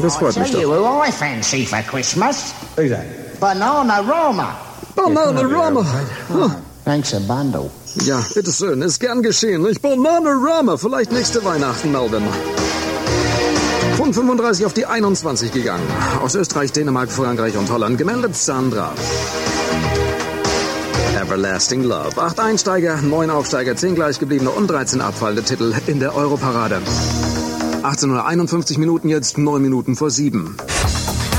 Das freut mich doch. Who I fancy for Christmas? Who's that? Bananarama. Bananarama. Thanks a bundle. Ja, bitteschön. Ist gern geschehen. Nicht? Bananarama. Vielleicht nächste Weihnachten, Melvin. Von 35 auf die 21 gegangen. Aus Österreich, Dänemark, Frankreich und Holland gemeldet Sandra. Everlasting Love. 8 Einsteiger, 9 Aufsteiger, 10 gleichgebliebene und 13 abfallende Titel in der Europarade. 18:51 Minuten, jetzt 9 Minuten vor 7.